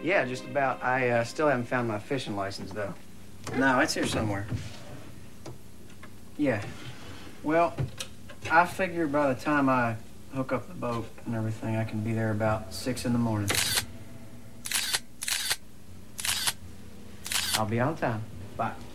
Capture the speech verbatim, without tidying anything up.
Yeah, just about. I uh, still haven't found my fishing license, though. No, it's here somewhere. Yeah. Well, I figure by the time I hook up the boat and everything, I can be there about six in the morning. I'll be on time. Bye.